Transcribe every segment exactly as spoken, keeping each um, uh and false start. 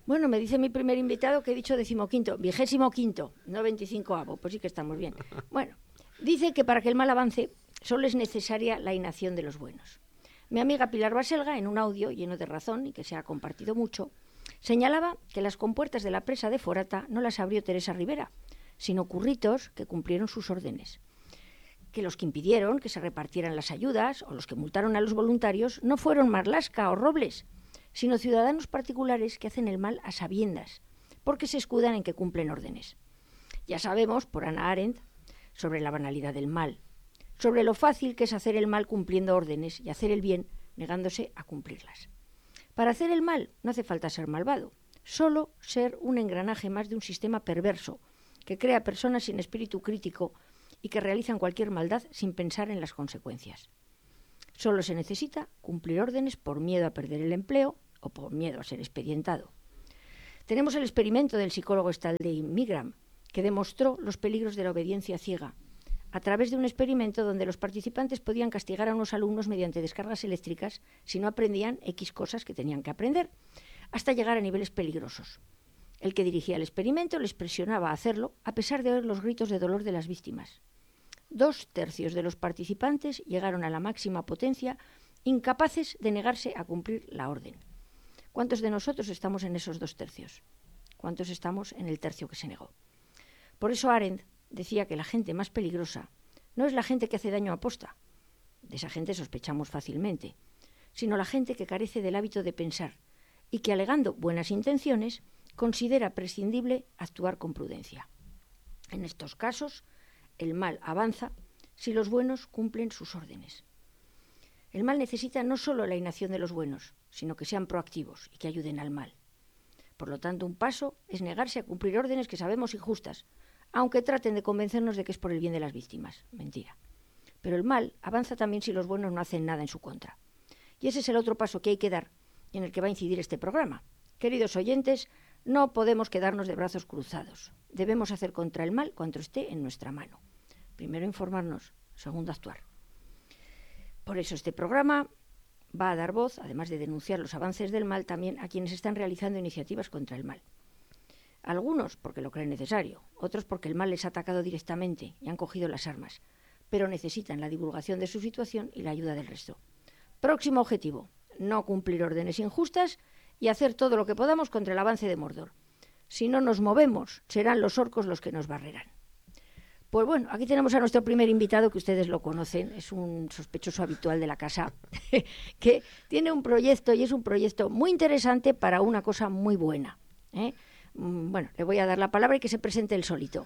Bueno, me dice mi primer invitado que he dicho decimoquinto, vigésimo quinto, no veinticincoavo, pues sí que estamos bien. Bueno, dice que para que el mal avance solo es necesaria la inacción de los buenos. Mi amiga Pilar Baselga, en un audio lleno de razón y que se ha compartido mucho, señalaba que las compuertas de la presa de Forata no las abrió Teresa Rivera, sino curritos que cumplieron sus órdenes. Que los que impidieron que se repartieran las ayudas o los que multaron a los voluntarios no fueron Marlaska o Robles, sino ciudadanos particulares que hacen el mal a sabiendas, porque se escudan en que cumplen órdenes. Ya sabemos, por Hannah Arendt, sobre la banalidad del mal, sobre lo fácil que es hacer el mal cumpliendo órdenes y hacer el bien negándose a cumplirlas. Para hacer el mal no hace falta ser malvado, solo ser un engranaje más de un sistema perverso que crea personas sin espíritu crítico y que realizan cualquier maldad sin pensar en las consecuencias. Solo se necesita cumplir órdenes por miedo a perder el empleo o por miedo a ser expedientado. Tenemos el experimento del psicólogo Stanley Milgram, que demostró los peligros de la obediencia ciega, a través de un experimento donde los participantes podían castigar a unos alumnos mediante descargas eléctricas si no aprendían X cosas que tenían que aprender, hasta llegar a niveles peligrosos. El que dirigía el experimento les presionaba a hacerlo a pesar de oír los gritos de dolor de las víctimas. Dos tercios de los participantes llegaron a la máxima potencia, incapaces de negarse a cumplir la orden. ¿Cuántos de nosotros estamos en esos dos tercios? ¿Cuántos estamos en el tercio que se negó? Por eso Arendt decía que la gente más peligrosa no es la gente que hace daño a posta, de esa gente sospechamos fácilmente, sino la gente que carece del hábito de pensar y que, alegando buenas intenciones, considera prescindible actuar con prudencia. En estos casos, el mal avanza si los buenos cumplen sus órdenes. El mal necesita no solo la inacción de los buenos, sino que sean proactivos y que ayuden al mal. Por lo tanto, un paso es negarse a cumplir órdenes que sabemos injustas, aunque traten de convencernos de que es por el bien de las víctimas. Mentira. Pero el mal avanza también si los buenos no hacen nada en su contra. Y ese es el otro paso que hay que dar y en el que va a incidir este programa. Queridos oyentes, no podemos quedarnos de brazos cruzados. Debemos hacer contra el mal cuanto esté en nuestra mano. Primero, informarnos. Segundo, actuar. Por eso este programa va a dar voz, además de denunciar los avances del mal, también a quienes están realizando iniciativas contra el mal. Algunos porque lo creen necesario, otros porque el mal les ha atacado directamente y han cogido las armas, pero necesitan la divulgación de su situación y la ayuda del resto. Próximo objetivo, no cumplir órdenes injustas y hacer todo lo que podamos contra el avance de Mordor. Si no nos movemos, serán los orcos los que nos barrerán. Pues bueno, aquí tenemos a nuestro primer invitado, que ustedes lo conocen, es un sospechoso habitual de la casa, que tiene un proyecto y es un proyecto muy interesante para una cosa muy buena, ¿eh? Bueno, le voy a dar la palabra y que se presente él solito.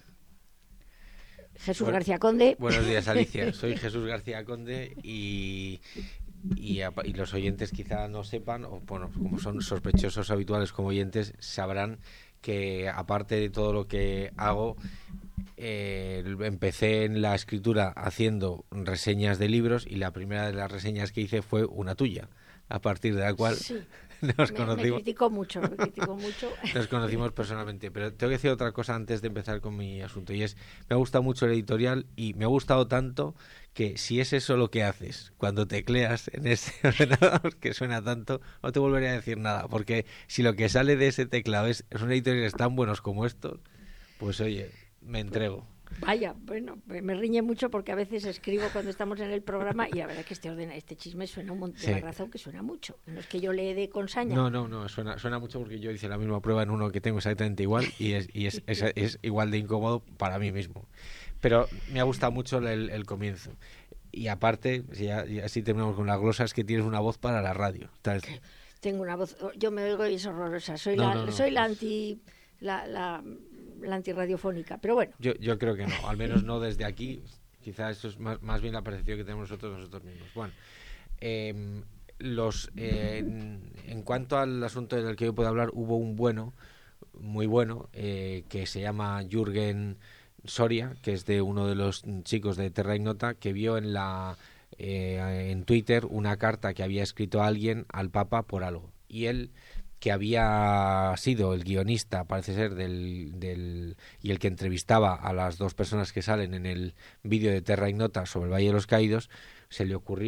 Jesús bueno, García Conde. Buenos días, Alicia. Soy Jesús García Conde y, y, y los oyentes quizá no sepan, o bueno, como son sospechosos habituales como oyentes, sabrán que aparte de todo lo que hago, eh, empecé en la escritura haciendo reseñas de libros y la primera de las reseñas que hice fue una tuya, a partir de la cual... Sí. Nos me, conocimos. Me criticó mucho, me criticó mucho. Nos conocimos personalmente, pero tengo que decir otra cosa antes de empezar con mi asunto, y es, me ha gustado mucho el editorial y me ha gustado tanto que si es eso lo que haces cuando tecleas en ese ordenador que suena tanto, no te volveré a decir nada, porque si lo que sale de ese teclado es, es un editoriales tan buenos como estos, pues oye, me entrego. Vaya, bueno, me riñe mucho porque a veces escribo cuando estamos en el programa y la verdad que este ordena, este chisme suena un montón, sí. De razón que suena mucho. No es que yo le dé con saña. No, no, no, suena, suena mucho porque yo hice la misma prueba en uno que tengo exactamente igual y es, y es, es, es, es igual de incómodo para mí mismo. Pero me ha gustado mucho el, el comienzo. Y aparte, si ya, y así terminamos con la glosa, es que tienes una voz para la radio. ¿Sabes? Tengo una voz, yo me oigo y es horrorosa. Soy no, la, no, no, soy pues... la anti... La, la, la antirradiofónica, pero bueno. Yo, yo creo que no, al menos no desde aquí. Quizás eso es más, más bien la percepción que tenemos nosotros nosotros mismos. Bueno, eh, los eh, en, en cuanto al asunto del que yo puedo hablar, hubo un bueno, muy bueno, eh, que se llama Jürgen Soria, que es de uno de los chicos de Terra Ignota, que vio en la eh, en Twitter una carta que había escrito alguien al Papa por algo. Y él, que había sido el guionista, parece ser, del, del y el que entrevistaba a las dos personas que salen en el vídeo de Terra Ignota sobre el Valle de los Caídos, se le ocurrió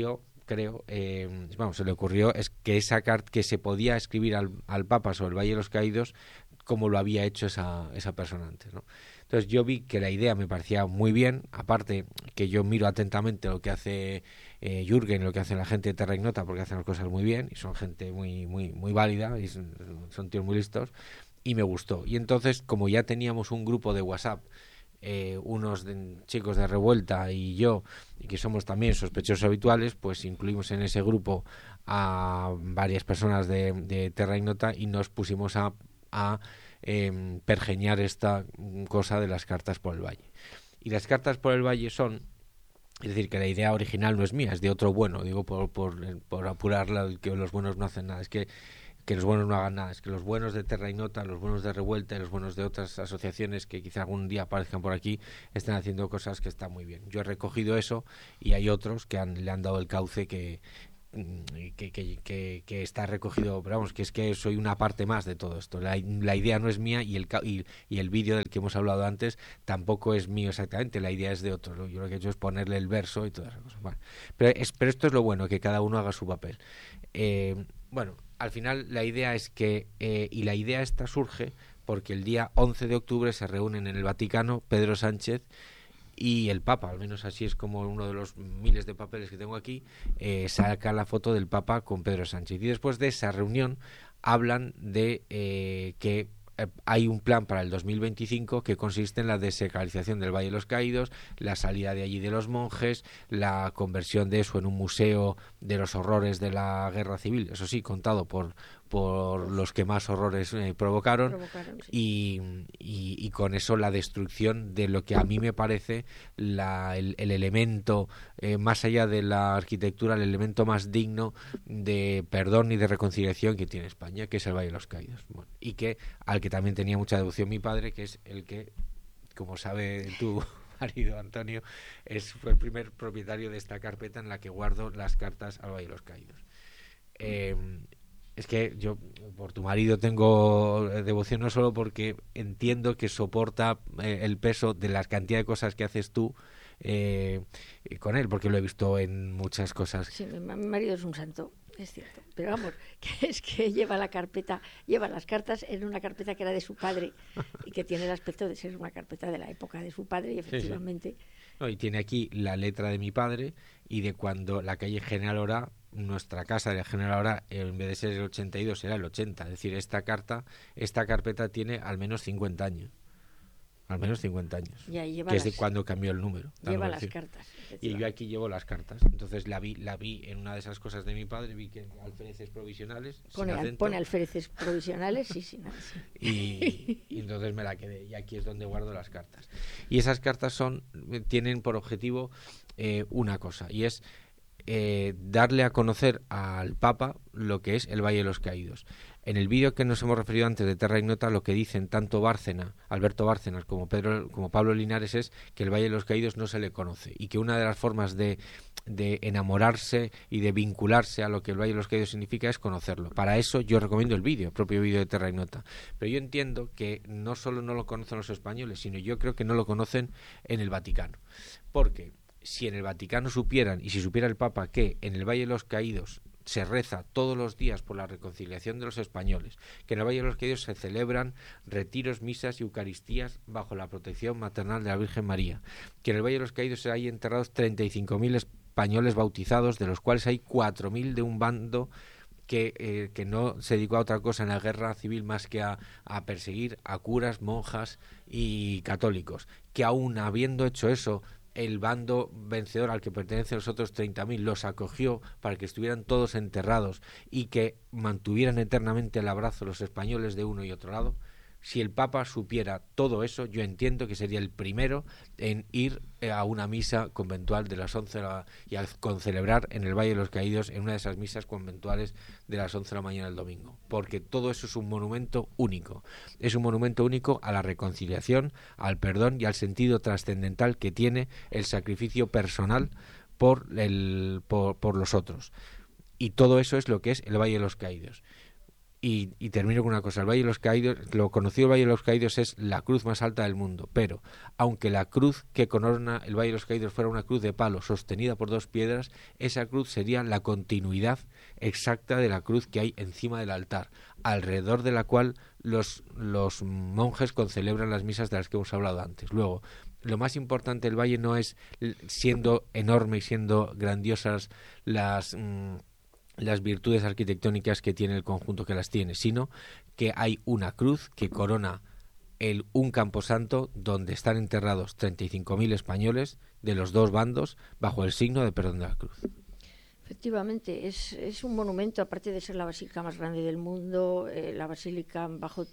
creo, eh, vamos, se le ocurrió es que esa carta que se podía escribir al, al Papa sobre el Valle de los Caídos como lo había hecho esa, esa persona antes, ¿no? Entonces yo vi que la idea me parecía muy bien, aparte que yo miro atentamente lo que hace eh, Jürgen, lo que hace la gente de Terra Ignota, porque hacen las cosas muy bien y son gente muy muy muy válida y son, son tíos muy listos, y me gustó. Y entonces, como ya teníamos un grupo de WhatsApp, eh, unos de, chicos de Revuelta y yo, y que somos también sospechosos habituales, pues incluimos en ese grupo a varias personas de, de Terra Ignota y nos pusimos a, a eh, pergeñar esta cosa de las cartas por el valle. Y las cartas por el valle son, es decir, que la idea original no es mía, es de otro bueno, digo por, por, por apurarla, que los buenos no hacen nada, es que que los buenos no hagan nada, es que los buenos de Terra Ignota, los buenos de Revuelta y los buenos de otras asociaciones que quizá algún día aparezcan por aquí están haciendo cosas que están muy bien. Yo he recogido eso y hay otros que han, le han dado el cauce que, que, que, que, que está recogido, pero vamos, que es que soy una parte más de todo esto. La, la idea no es mía y el, y, y el vídeo del que hemos hablado antes tampoco es mío exactamente, la idea es de otro, ¿no? Yo lo que he hecho es ponerle el verso y todas esas cosas. Bueno, pero, es, pero esto es lo bueno, que cada uno haga su papel. Eh, bueno, al final la idea es que, eh, y la idea esta surge porque el día once de octubre se reúnen en el Vaticano Pedro Sánchez y el Papa, al menos así es como uno de los miles de papeles que tengo aquí, eh, saca la foto del Papa con Pedro Sánchez. Y después de esa reunión hablan de eh, que eh, hay un plan para el dos mil veinticinco que consiste en la desacralización del Valle de los Caídos, la salida de allí de los monjes, la conversión de eso en un museo de los horrores de la guerra civil, eso sí, contado por por los que más horrores eh, provocaron, provocaron sí. y, y, y con eso la destrucción de lo que a mí me parece la, el, el elemento, eh, más allá de la arquitectura, el elemento más digno de perdón y de reconciliación que tiene España, que es el Valle de los Caídos. Bueno, y que al que también tenía mucha devoción mi padre, que es el que, como sabe tu marido Antonio, es fue el primer propietario de esta carpeta en la que guardo las cartas al Valle de los Caídos. Eh, Es que yo por tu marido tengo devoción no solo porque entiendo que soporta eh, el peso de la cantidad de cosas que haces tú eh, con él, porque lo he visto en muchas cosas. Sí, mi, mi marido es un santo, es cierto. Pero vamos, que es que lleva la carpeta, lleva las cartas en una carpeta que era de su padre y que tiene el aspecto de ser una carpeta de la época de su padre y efectivamente... Sí, sí. No, y tiene aquí la letra de mi padre y de cuando la calle General Orá, nuestra casa de la General Orá, en vez de ser el ochenta y dos era el ochenta, es decir, esta carta, esta carpeta tiene al menos cincuenta años. Al menos cincuenta años. Que las, es de cuando cambió el número. Lleva las cartas. Y yo aquí llevo las cartas. Entonces la vi la vi en una de esas cosas de mi padre, vi que alféreces provisionales. Pone, al, pone alféreces provisionales, sí, sí, no, sí. Y, y entonces me la quedé. Y aquí es donde guardo las cartas. Y esas cartas son tienen por objetivo eh, una cosa, y es eh, darle a conocer al Papa lo que es el Valle de los Caídos. En el vídeo que nos hemos referido antes de Terra Ignota, lo que dicen tanto Bárcena, Alberto Bárcenas como Pedro, como Pablo Linares es que el Valle de los Caídos no se le conoce y que una de las formas de, de enamorarse y de vincularse a lo que el Valle de los Caídos significa es conocerlo. Para eso yo recomiendo el vídeo, el propio vídeo de Terra Ignota. Pero yo entiendo que no solo no lo conocen los españoles, sino yo creo que no lo conocen en el Vaticano. Porque si en el Vaticano supieran, y si supiera el Papa, que en el Valle de los Caídos se reza todos los días por la reconciliación de los españoles, que en el Valle de los Caídos se celebran retiros, misas y eucaristías bajo la protección maternal de la Virgen María, que en el Valle de los Caídos hay enterrados treinta y cinco mil españoles bautizados, de los cuales hay cuatro mil de un bando que, eh, que no se dedicó a otra cosa en la guerra civil más que a, a perseguir a curas, monjas y católicos, que aún habiendo hecho eso, el bando vencedor al que pertenecen los otros treinta mil los acogió para que estuvieran todos enterrados y que mantuvieran eternamente el abrazo los españoles de uno y otro lado. Si el Papa supiera todo eso, yo entiendo que sería el primero en ir a una misa conventual de las once de la, y a concelebrar en el Valle de los Caídos en una de esas misas conventuales de las once de la mañana del domingo, porque todo eso es un monumento único, es un monumento único a la reconciliación, al perdón y al sentido trascendental que tiene el sacrificio personal por, el, por, por los otros, y todo eso es lo que es el Valle de los Caídos. Y, y termino con una cosa, el Valle de los Caídos, lo conocido Valle de los Caídos es la cruz más alta del mundo, pero aunque la cruz que corona el Valle de los Caídos fuera una cruz de palo sostenida por dos piedras, esa cruz sería la continuidad exacta de la cruz que hay encima del altar, alrededor de la cual los, los monjes concelebran las misas de las que hemos hablado antes. Luego, lo más importante del valle no es siendo enorme y siendo grandiosas las... Mmm, las virtudes arquitectónicas que tiene el conjunto que las tiene, sino que hay una cruz que corona el, un camposanto donde están enterrados treinta y cinco mil españoles de los dos bandos bajo el signo de perdón de la cruz. Efectivamente, es, es un monumento, aparte de ser la basílica más grande del mundo, eh, la basílica bajo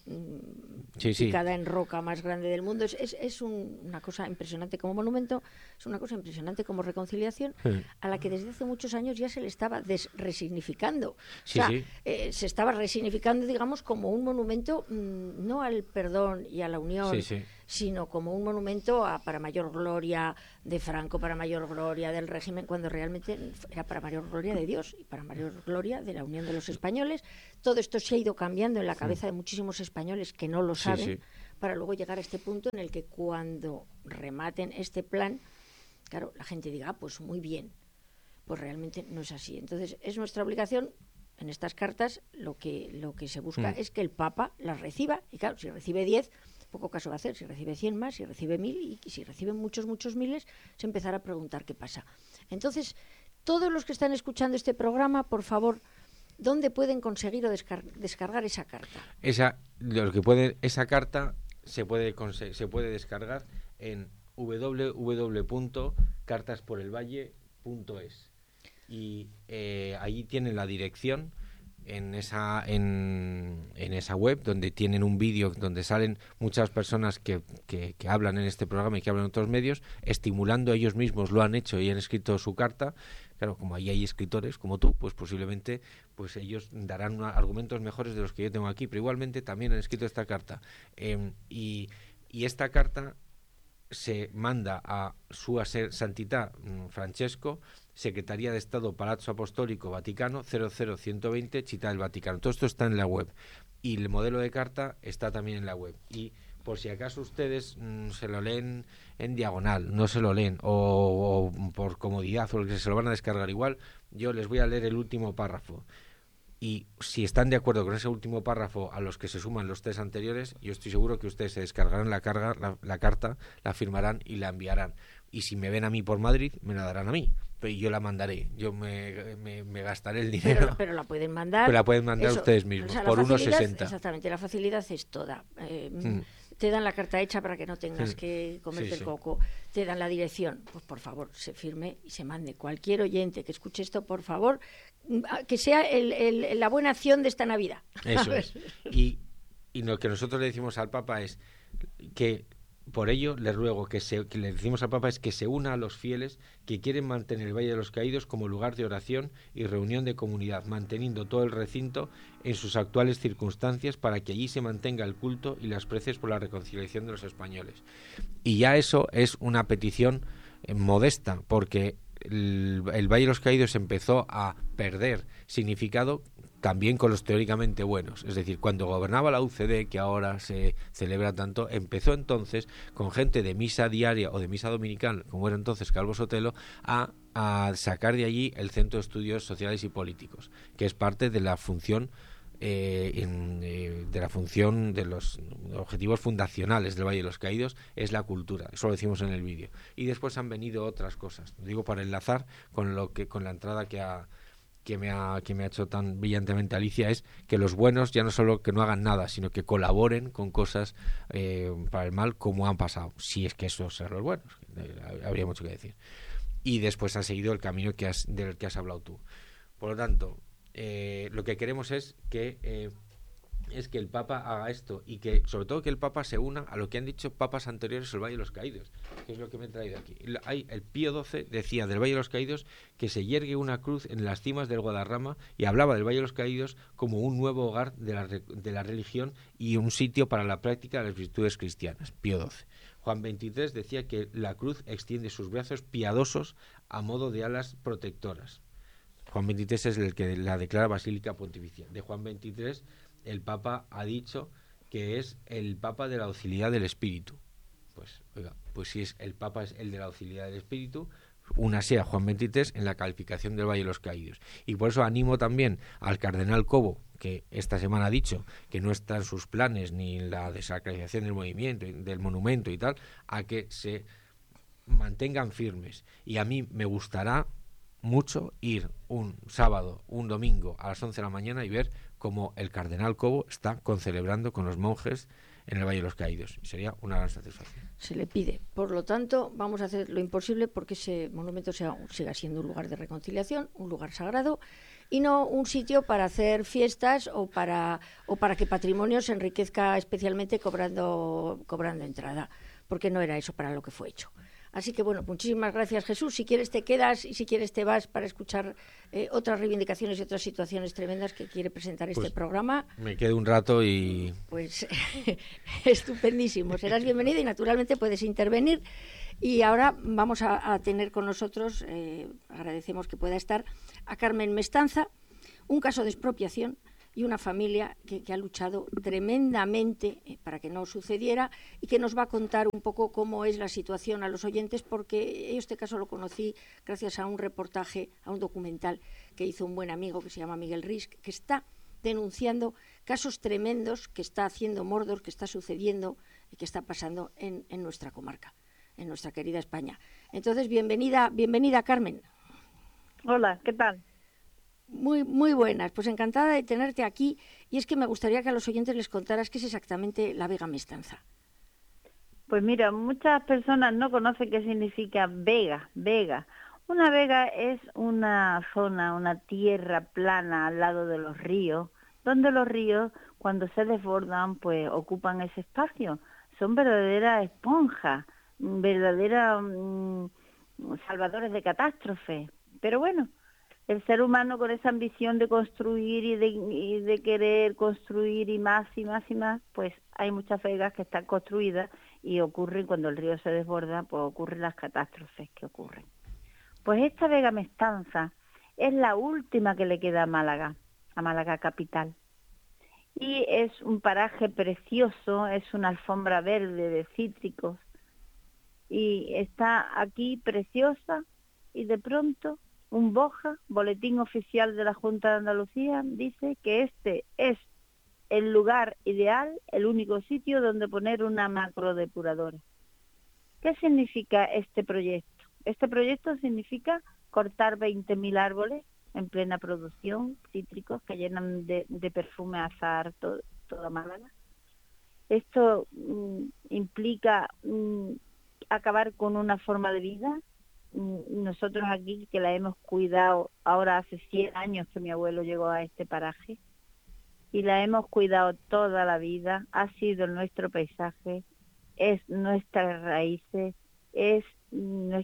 sí, sí. picada en roca más grande del mundo. Es, es, es un, una cosa impresionante como monumento, es una cosa impresionante como reconciliación, sí. a la que desde hace muchos años ya se le estaba resignificando. Sí, o sea, sí. Eh, se estaba resignificando, digamos, como un monumento mmm, no al perdón y a la unión, sí, sí. sino como un monumento a, para mayor gloria de Franco, para mayor gloria del régimen, cuando realmente era para mayor gloria de Dios y para mayor gloria de la unión de los españoles. Todo esto se ha ido cambiando en la cabeza de muchísimos españoles que no lo saben, sí, sí. para luego llegar a este punto en el que cuando rematen este plan, claro, la gente diga, ah, pues muy bien, pues realmente no es así. Entonces es nuestra obligación en estas cartas, lo que, lo que se busca mm. es que el Papa las reciba, y claro, si recibe diez, poco caso va a hacer. Si recibe cien más, si recibe mil, y si reciben muchos, muchos miles, se empezará a preguntar qué pasa. Entonces, todos los que están escuchando este programa, por favor, ¿dónde pueden conseguir o descar- descargar esa carta? Esa, lo que puede, esa carta se puede, conse- se puede descargar en doble u doble u doble u punto cartas por el valle punto es y eh, allí tienen la dirección. En esa en, en esa web donde tienen un vídeo donde salen muchas personas que, que, que hablan en este programa y que hablan en otros medios, estimulando, ellos mismos lo han hecho y han escrito su carta. Claro, como ahí hay escritores como tú, pues posiblemente pues ellos darán una, argumentos mejores de los que yo tengo aquí, pero igualmente también han escrito esta carta. Eh, y, y esta carta se manda a Sua Santità Francesco, Secretaría de Estado, Palazzo Apostólico, Vaticano, cero cero uno veinte, Città del Vaticano. Todo esto está en la web. Y el modelo de carta está también en la web. Y por si acaso ustedes mmm, se lo leen en diagonal, no se lo leen, o, o por comodidad, o que se lo van a descargar igual, yo les voy a leer el último párrafo. Y si están de acuerdo con ese último párrafo a los que se suman los tres anteriores, yo estoy seguro que ustedes se descargarán la, carga, la, la carta, la firmarán y la enviarán. Y si me ven a mí por Madrid, me la darán a mí. Pero yo la mandaré, yo me, me, me gastaré el dinero. Pero, pero la pueden mandar. Pero la pueden mandar eso, ustedes mismos, o sea, por uno sesenta. Exactamente, la facilidad es toda. Eh, mm. Te dan la carta hecha para que no tengas mm. que comerte sí, el sí. coco. Te dan la dirección. Pues por favor, se firme y se mande. Cualquier oyente que escuche esto, por favor, que sea el, el, la buena acción de esta Navidad. Eso es. Y, y lo que nosotros le decimos al Papa es que por ello le ruego que, se, que le decimos al Papa es que se una a los fieles que quieren mantener el Valle de los Caídos como lugar de oración y reunión de comunidad, manteniendo todo el recinto en sus actuales circunstancias para que allí se mantenga el culto y las preces por la reconciliación de los españoles. Y ya eso es una petición eh, modesta, porque el, el Valle de los Caídos empezó a perder significado también con los teóricamente buenos. Es decir, cuando gobernaba la U C D, que ahora se celebra tanto, empezó entonces con gente de misa diaria o de misa dominical, como era entonces Calvo Sotelo, a, a sacar de allí el Centro de Estudios Sociales y Políticos, que es parte de la función eh, en, eh, de la función de los objetivos fundacionales del Valle de los Caídos, es la cultura. Eso lo decimos en el vídeo. Y después han venido otras cosas. Lo digo para enlazar con lo que con la entrada que ha que me ha que me ha hecho tan brillantemente Alicia, es que los buenos ya no solo que no hagan nada, sino que colaboren con cosas eh, para el mal, como han pasado, si es que esos son los buenos, eh, habría mucho que decir. Y después ha seguido el camino que has, del que has hablado tú. Por lo tanto, eh, lo que queremos es que eh, es que el Papa haga esto y que, sobre todo, que el Papa se una a lo que han dicho papas anteriores al Valle de los Caídos, que es lo que me he traído aquí. Hay, el Pío doce decía del Valle de los Caídos que se yergue una cruz en las cimas del Guadarrama y hablaba del Valle de los Caídos como un nuevo hogar de la, de la religión y un sitio para la práctica de las virtudes cristianas. Pío doce. Juan veintitrés decía que la cruz extiende sus brazos piadosos a modo de alas protectoras. Juan veintitrés es el que la declara Basílica Pontificia. De Juan veintitrés el Papa ha dicho que es el Papa de la docilidad del espíritu. Pues, oiga, pues si es el Papa es el de la docilidad del espíritu, únase a Juan veintitrés en la calificación del Valle de los Caídos. Y por eso animo también al cardenal Cobo, que esta semana ha dicho que no está en sus planes ni la desacralización del movimiento, del monumento y tal, a que se mantengan firmes. Y a mí me gustará mucho ir un sábado, un domingo a las once de la mañana y ver cómo el cardenal Cobo está concelebrando con los monjes en el Valle de los Caídos. Sería una gran satisfacción. Se le pide. Por lo tanto, vamos a hacer lo imposible porque ese monumento sea, siga siendo un lugar de reconciliación, un lugar sagrado, y no un sitio para hacer fiestas o para o para que patrimonio se enriquezca especialmente cobrando cobrando entrada, porque no era eso para lo que fue hecho. Así que, bueno, muchísimas gracias, Jesús. Si quieres te quedas y si quieres te vas para escuchar eh, otras reivindicaciones y otras situaciones tremendas que quiere presentar este pues programa. Me quedo un rato y... Pues estupendísimo. Serás bienvenido y, naturalmente, puedes intervenir. Y ahora vamos a, a tener con nosotros, eh, agradecemos que pueda estar, a Carmen Mestanza, un caso de expropiación y una familia que, que ha luchado tremendamente eh, para que no sucediera y que nos va a contar un poco cómo es la situación a los oyentes, porque yo este caso lo conocí gracias a un reportaje, a un documental que hizo un buen amigo que se llama Miguel Risc, que está denunciando casos tremendos que está haciendo Mordor, que está sucediendo y que está pasando en, en nuestra comarca, en nuestra querida España. Entonces, bienvenida, bienvenida Carmen. Hola, ¿qué tal? Muy, muy buenas, pues encantada de tenerte aquí, y es que me gustaría que a los oyentes les contaras qué es exactamente la Vega Mestanza. Pues mira, muchas personas no conocen qué significa vega, vega. Una vega es una zona, una tierra plana al lado de los ríos, donde los ríos cuando se desbordan pues ocupan ese espacio. Son verdaderas esponjas, verdaderas mmm, salvadores de catástrofes. Pero bueno, el ser humano con esa ambición de construir y de, y de querer construir y más y más y más, pues hay muchas vegas que están construidas y ocurren cuando el río se desborda, pues ocurren las catástrofes que ocurren. Pues esta Vega Mestanza es la última que le queda a Málaga, a Málaga capital. Y es un paraje precioso, es una alfombra verde de cítricos y está aquí preciosa y de pronto un BOJA, Boletín Oficial de la Junta de Andalucía, dice que este es el lugar ideal, el único sitio donde poner una macrodepuradora. ¿Qué significa este proyecto? Este proyecto significa cortar veinte mil árboles en plena producción, cítricos que llenan de, de perfume a azahar todo, toda Málaga. Esto mm, implica mm, acabar con una forma de vida. Nosotros aquí, que la hemos cuidado, ahora hace cien años que mi abuelo llegó a este paraje, y la hemos cuidado toda la vida, ha sido nuestro paisaje, es nuestras raíces, es, no,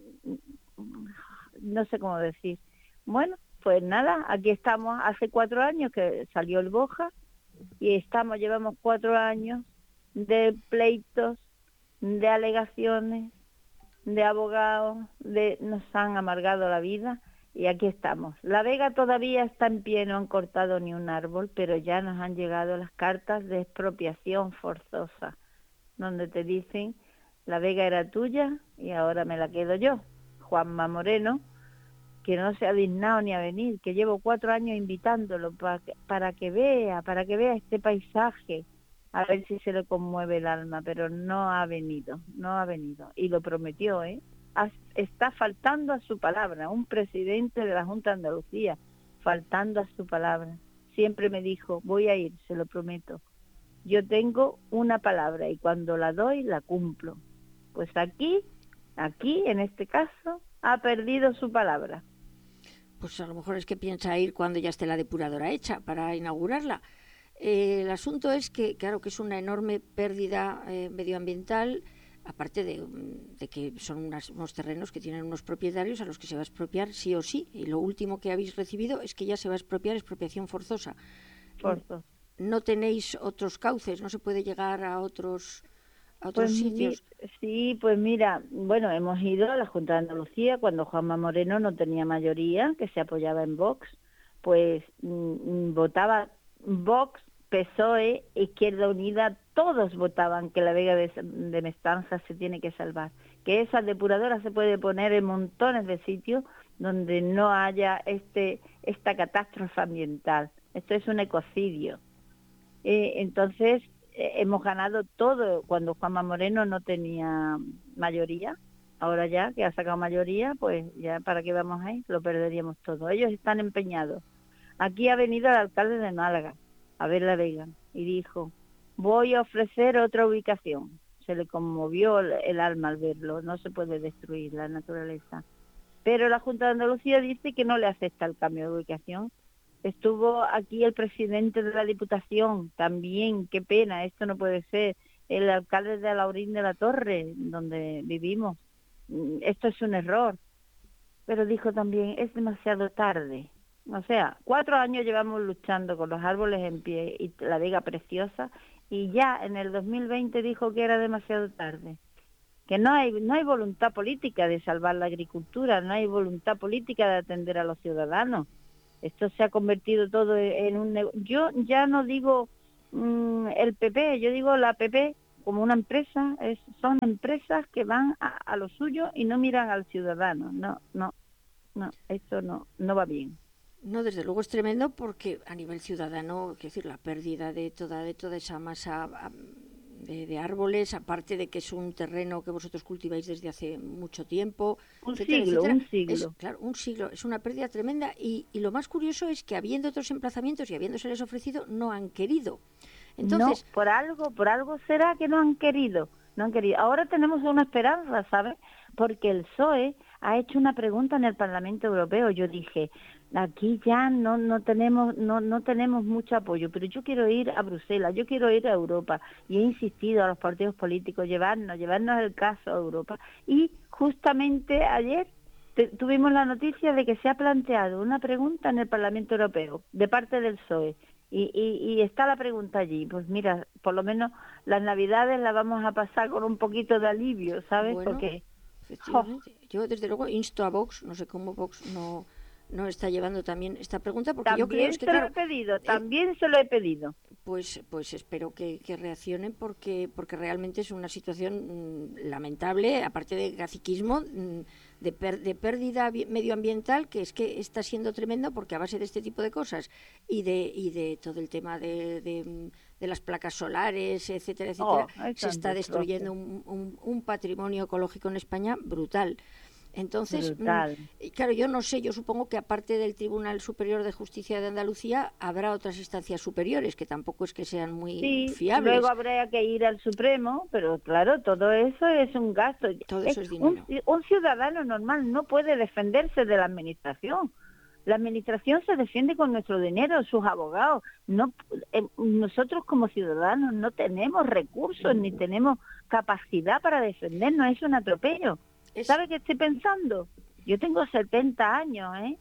no sé cómo decir. Bueno, pues nada, aquí estamos, hace cuatro años que salió el BOJA, y estamos, llevamos cuatro años de pleitos, de alegaciones, de abogados, de nos han amargado la vida y aquí estamos. La Vega todavía está en pie, no han cortado ni un árbol, pero ya nos han llegado las cartas de expropiación forzosa, donde te dicen, la Vega era tuya y ahora me la quedo yo. Juanma Moreno, que no se ha dignado ni a venir, que llevo cuatro años invitándolo para que, para que vea, para que vea este paisaje, a ver si se le conmueve el alma, pero no ha venido, no ha venido. Y lo prometió, ¿eh? Está faltando a su palabra, un presidente de la Junta de Andalucía, faltando a su palabra. Siempre me dijo, voy a ir, se lo prometo. Yo tengo una palabra y cuando la doy, la cumplo. Pues aquí, aquí, en este caso, ha perdido su palabra. Pues a lo mejor es que piensa ir cuando ya esté la depuradora hecha para inaugurarla. Eh, el asunto es que, claro, que es una enorme pérdida eh, medioambiental, aparte de, de que son unas, unos terrenos que tienen unos propietarios a los que se va a expropiar sí o sí. Y lo último que habéis recibido es que ya se va a expropiar, expropiación forzosa. Forzosa. No tenéis otros cauces, no se puede llegar a otros, a otros pues sitios. Mi, sí, pues mira, bueno, hemos ido a la Junta de Andalucía cuando Juanma Moreno no tenía mayoría, que se apoyaba en Vox, pues mm, votaba Vox P S O E, Izquierda Unida, todos votaban que la vega de, de Mestanza se tiene que salvar, que esa depuradora se puede poner en montones de sitios donde no haya este esta catástrofe ambiental. Esto es un ecocidio. Eh, entonces, eh, hemos ganado todo cuando Juanma Moreno no tenía mayoría. Ahora ya que ha sacado mayoría, pues ya para qué vamos ahí, lo perderíamos todo. Ellos están empeñados. Aquí ha venido el alcalde de Málaga a ver la vega y dijo, voy a ofrecer otra ubicación. Se le conmovió el, el alma al verlo, no se puede destruir la naturaleza. Pero la Junta de Andalucía dice que no le acepta el cambio de ubicación. Estuvo aquí el presidente de la Diputación, también, qué pena, esto no puede ser, el alcalde de Alaurín de la Torre, donde vivimos. Esto es un error. Pero dijo también, es demasiado tarde. O sea, cuatro años llevamos luchando con los árboles en pie y la vega preciosa, y ya en el dos mil veinte dijo que era demasiado tarde. Que no hay no hay voluntad política de salvar la agricultura, no hay voluntad política de atender a los ciudadanos. Esto se ha convertido todo en un... Yo ya no digo mmm, el P P, yo digo la P P como una empresa, es, son empresas que van a, a lo suyo y no miran al ciudadano. No, no, no, esto no, no va bien. No, desde luego es tremendo porque a nivel ciudadano, quiero decir, la pérdida de toda de toda esa masa de, de árboles, aparte de que es un terreno que vosotros cultiváis desde hace mucho tiempo, un etcétera, siglo, etcétera, un siglo. es, claro, un siglo, es una pérdida tremenda y, y lo más curioso es que habiendo otros emplazamientos y habiéndoseles ofrecido, no han querido. Entonces, no, por algo, por algo será que no han querido, no han querido. Ahora tenemos una esperanza, ¿sabes? Porque el P S O E ha hecho una pregunta en el Parlamento Europeo. Yo dije, aquí ya no no tenemos no no tenemos mucho apoyo, pero yo quiero ir a Bruselas, yo quiero ir a Europa, y he insistido a los partidos políticos llevarnos, llevarnos el caso a Europa. Y justamente ayer te, tuvimos la noticia de que se ha planteado una pregunta en el Parlamento Europeo de parte del P S O E. Y, y, y está la pregunta allí. Pues mira, por lo menos las Navidades las vamos a pasar con un poquito de alivio, ¿sabes? bueno, Porque efectivamente, oh. yo desde luego insto a Vox, no sé cómo Vox no no está llevando también esta pregunta, porque también yo creo es que, se claro, lo he pedido, eh, también se lo he pedido. Pues, pues espero que, que reaccionen porque, porque realmente es una situación mmm, lamentable, aparte de caciquismo, mmm, de, per, de pérdida medioambiental, que es que está siendo tremendo porque a base de este tipo de cosas y de, y de todo el tema de, de, de las placas solares, etcétera, etcétera, oh, se está destruyendo un, un, un patrimonio ecológico en España brutal. Entonces, Brutal. claro, yo no sé, yo supongo que aparte del Tribunal Superior de Justicia de Andalucía habrá otras instancias superiores que tampoco es que sean muy sí, fiables. Luego habría que ir al Supremo, pero claro, todo eso es un gasto. Todo es eso es dinero. Un, un ciudadano normal no puede defenderse de la administración. La administración se defiende con nuestro dinero, sus abogados. No, eh, nosotros como ciudadanos no tenemos recursos ni tenemos capacidad para defendernos, es un atropello. Es... ¿Sabe qué estoy pensando? Yo tengo setenta años, ¿eh?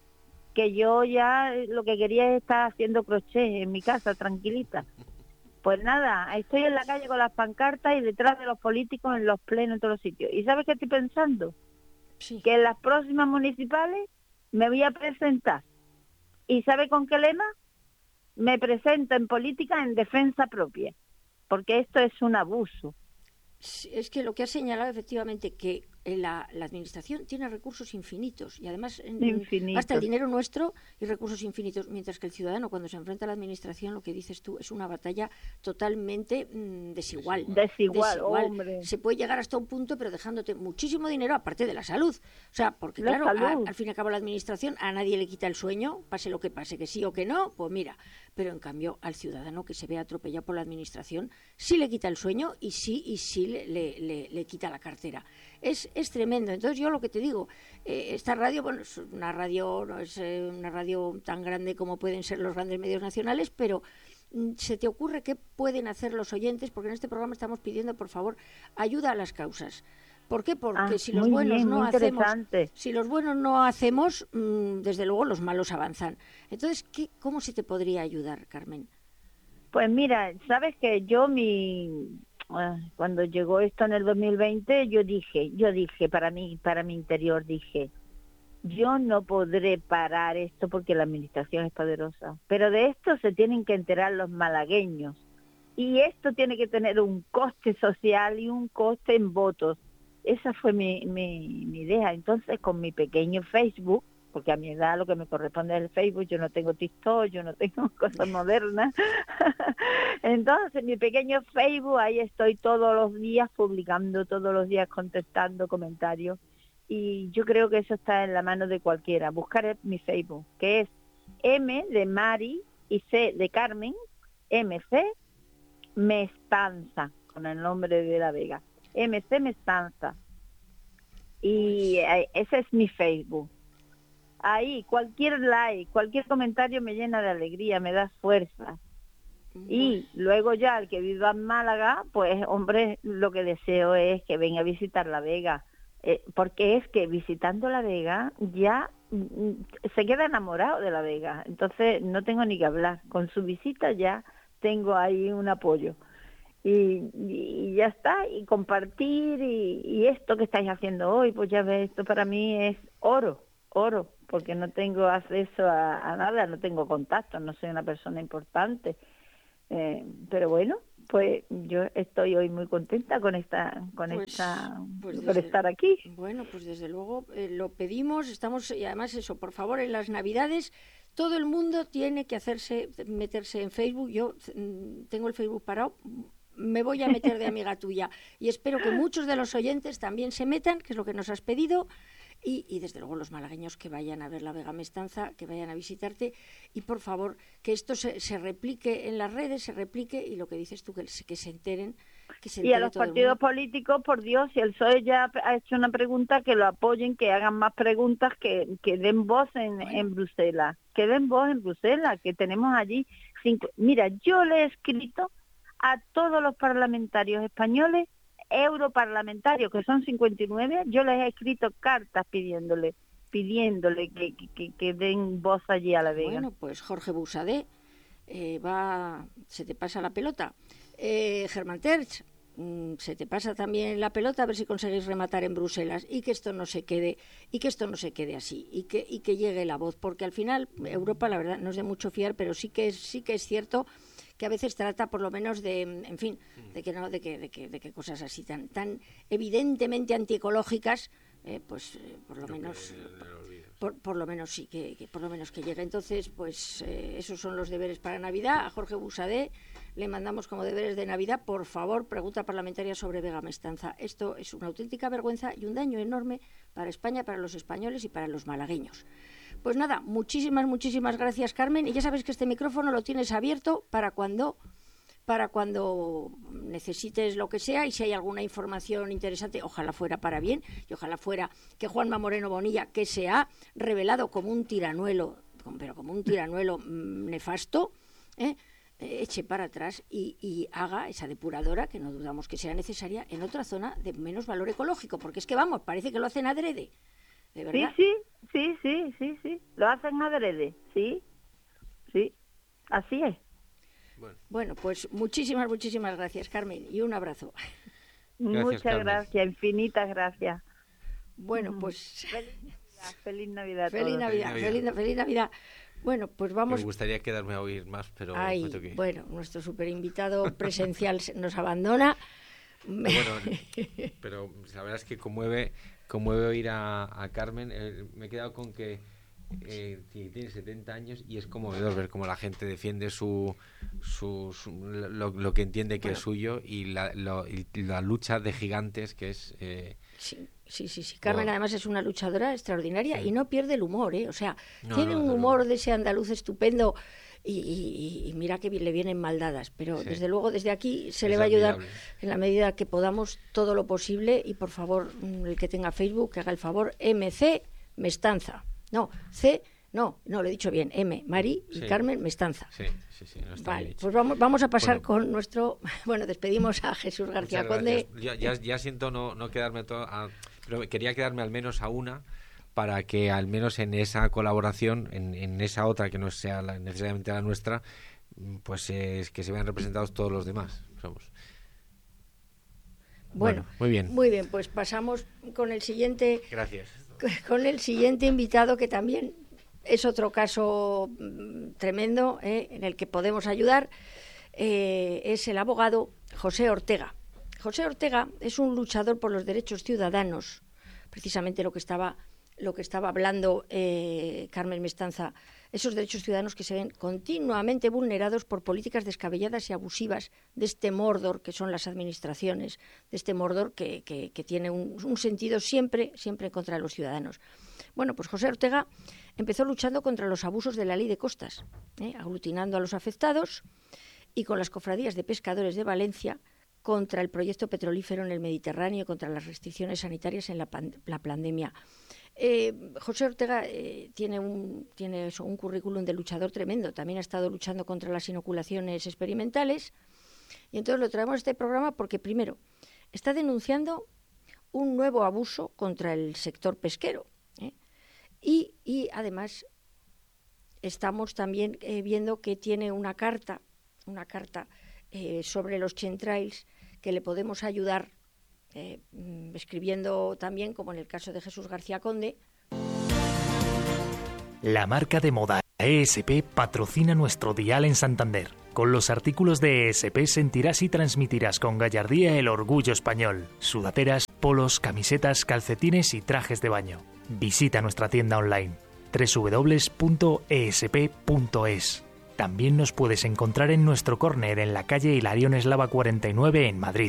Que yo ya lo que quería es estar haciendo crochet en mi casa, tranquilita. Pues nada, estoy en la calle con las pancartas y detrás de los políticos en los plenos en todos los sitios. ¿Y sabe qué estoy pensando? Sí. Que en las próximas municipales me voy a presentar. ¿Y sabe con qué lema? Me presento en política en defensa propia, porque esto es un abuso. Es que lo que ha señalado efectivamente que la, la administración tiene recursos infinitos y además infinitos. Gasta el dinero nuestro y recursos infinitos, mientras que el ciudadano cuando se enfrenta a la administración, lo que dices tú, es una batalla totalmente mmm, desigual. Desigual, desigual. hombre. Se puede llegar hasta un punto, pero dejándote muchísimo dinero aparte de la salud. O sea, porque la claro, a, al fin y al cabo la administración a nadie le quita el sueño, pase lo que pase, que sí o que no, pues mira. Pero en cambio al ciudadano que se ve atropellado por la administración sí le quita el sueño y sí y sí le, le, le, le quita la cartera. Es, es tremendo. Entonces yo lo que te digo, eh, esta radio, bueno, es una radio, no es eh, una radio tan grande como pueden ser los grandes medios nacionales, pero mm, ¿se te ocurre qué pueden hacer los oyentes? Porque en este programa estamos pidiendo, por favor, ayuda a las causas. ¿Por qué? Porque ah, si los buenos bien, no hacemos, si los buenos no hacemos, mmm, desde luego los malos avanzan. Entonces, ¿qué, ¿cómo se te podría ayudar, Carmen? Pues mira, sabes que yo mi cuando llegó esto en el dos mil veinte, yo dije, yo dije para mí, para mi interior dije, yo no podré parar esto porque la administración es poderosa, pero de esto se tienen que enterar los malagueños. Y esto tiene que tener un coste social y un coste en votos. Esa fue mi, mi, mi idea. Entonces, con mi pequeño Facebook, porque a mi edad lo que me corresponde es el Facebook, yo no tengo TikTok, yo no tengo cosas modernas. Entonces, mi pequeño Facebook, ahí estoy todos los días publicando, todos los días contestando comentarios. Y yo creo que eso está en la mano de cualquiera. Buscar mi Facebook, que es M de Mari y C de Carmen, M C Mestanza, con el nombre de la Vega. M C Mestanza. Y eh, ese es mi Facebook. Ahí, cualquier like, cualquier comentario me llena de alegría, me da fuerza. Y luego ya, el que viva en Málaga, pues, hombre, lo que deseo es que venga a visitar La Vega. Eh, porque es que visitando La Vega ya mm, se queda enamorado de La Vega. Entonces, no tengo ni que hablar. Con su visita ya tengo ahí un apoyo y, y ya está, y compartir y, y esto que estáis haciendo hoy, pues ya ves, esto para mí es oro, oro, porque no tengo acceso a, a nada, no tengo contacto, no soy una persona importante, eh, pero bueno, pues yo estoy hoy muy contenta con esta, con Pues, esta, pues por desde- estar aquí. Bueno, pues desde luego eh, lo pedimos, estamos, y además eso, por favor, en las Navidades todo el mundo tiene que hacerse, meterse en Facebook. Yo mm, tengo el Facebook parado, me voy a meter de amiga tuya y espero que muchos de los oyentes también se metan, que es lo que nos has pedido. Y, y desde luego los malagueños que vayan a ver la Vega Mestanza, que vayan a visitarte y por favor que esto se, se replique en las redes, se replique y lo que dices tú, que, se- que se enteren, que se Y a entere los todo el partidos mundo. políticos, por Dios, si el P S O E ya ha hecho una pregunta, que lo apoyen, que hagan más preguntas, que, que den voz en, Bueno. en Bruselas, que den voz en Bruselas, que tenemos allí cinco. Mira, yo le he escrito a todos los parlamentarios españoles, europarlamentarios, que son cincuenta y nueve, yo les he escrito cartas pidiéndole, pidiéndole que, que, que- que den voz allí a La Vega. Bueno, pues Jorge Busadé, eh, va, se te pasa la pelota. Eh, Germán Terch, mm, se te pasa también la pelota, a ver si conseguís rematar en Bruselas y que esto no se quede y que esto no se quede así y que y que llegue la voz, porque al final Europa, la verdad, no es de mucho fiar, pero sí que es sí que es cierto que a veces trata por lo menos de, en fin, de que no de que de que, de que cosas así tan tan evidentemente antiecológicas, eh, pues eh, por lo menos por, por lo menos sí, que, que por lo menos que llegue. Entonces, pues eh, esos son los deberes para Navidad. A Jorge Busadé le mandamos como deberes de Navidad, por favor, pregunta parlamentaria sobre Vega Mestanza. Esto es una auténtica vergüenza y un daño enorme para España, para los españoles y para los malagueños. Pues nada, muchísimas, muchísimas gracias, Carmen. Y ya sabes que este micrófono lo tienes abierto para cuando para cuando necesites lo que sea y si hay alguna información interesante, ojalá fuera para bien y ojalá fuera que Juanma Moreno Bonilla, que se ha revelado como un tiranuelo, pero como un tiranuelo mmm, nefasto, ¿eh? Eh, eche para atrás y, y haga esa depuradora, que no dudamos que sea necesaria, en otra zona de menos valor ecológico, porque es que vamos, parece que lo hacen adrede, de Sí, verdad. sí, sí, sí, sí, sí, lo hacen adrede, sí, sí, así es. Bueno, Bueno, pues muchísimas, muchísimas gracias, Carmen, y un abrazo. Gracias, Muchas Carmen. gracias, infinitas gracias. Bueno, Ujú. pues Feliz Navidad, feliz Navidad a feliz todos. Navidad, Navidad. feliz, feliz Navidad. Bueno, pues me vamos. gustaría quedarme a oír más, pero Ay, me tengo que ir. bueno, nuestro super invitado presencial se- nos abandona. Pero bueno, pero la verdad es que conmueve, conmueve oír a, a Carmen. Eh, me he quedado con que eh, tiene setenta años y es conmovedor ver cómo la gente defiende su, su, su- lo, lo que entiende que Bueno. es suyo y la, lo- y la lucha de gigantes que es. Eh, Sí, sí, sí, sí. Carmen Oh. además es una luchadora extraordinaria Sí. y no pierde el humor, ¿eh? O sea, No, tiene no, un desde humor luego. de ese andaluz estupendo y, y- y mira que bien le vienen mal dadas, pero Sí. desde luego desde aquí se Es le va a ayudar admirable. en la medida que podamos todo lo posible y por favor, mm, el que tenga Facebook, que haga el favor, M C Mestanza. No, C, no, no, lo he dicho bien, M, Mari y Sí. Carmen Mestanza. Sí, sí, sí, no está Vale, bien dicho. pues vamos, vamos a pasar Bueno. con nuestro... Bueno, despedimos a Jesús García Muchas Conde. gracias. Ya, ya, ya siento no, no quedarme todo a- pero quería quedarme al menos a una para que al menos en esa colaboración, en, en esa otra que no sea la- necesariamente la nuestra, mm, pues es que se vean representados todos los demás. Somos. Bueno, bueno, muy bien. Muy bien, pues pasamos con el siguiente. Gracias. Con el siguiente invitado, que también es otro caso mmm, tremendo, ¿eh? En el que podemos ayudar. Eh, es el abogado José Ortega. José Ortega es un luchador por los derechos ciudadanos, precisamente lo que estaba, lo que estaba hablando eh, Carmen Mestanza, esos derechos ciudadanos que se ven continuamente vulnerados por políticas descabelladas y abusivas de este Mordor que son las administraciones, de este Mordor que, que, que tiene un, un sentido siempre, siempre en contra de los ciudadanos. Bueno, pues José Ortega empezó luchando contra los abusos de la ley de costas, ¿eh? aglutinando a los afectados, y con las cofradías de pescadores de Valencia contra el proyecto petrolífero en el Mediterráneo, contra las restricciones sanitarias en la, pan, la pandemia. Eh, José Ortega eh, tiene, un, tiene eso, un currículum de luchador tremendo. También ha estado luchando contra las inoculaciones experimentales. Y entonces lo traemos a este programa porque, primero, está denunciando un nuevo abuso contra el sector pesquero. ¿eh? Y, y, además, estamos también eh, viendo que tiene una carta, una carta eh, sobre los chemtrails que le podemos ayudar Eh, escribiendo también, como en el caso de Jesús García Conde. La marca de moda E S P patrocina nuestro dial en Santander. Con los artículos de E S P sentirás y transmitirás con gallardía el orgullo español. Sudaderas, polos, camisetas, calcetines y trajes de baño. Visita nuestra tienda online doble u doble u doble u punto e s p punto es. También nos puedes encontrar en nuestro córner en la calle Hilarión Eslava cuarenta y nueve en Madrid.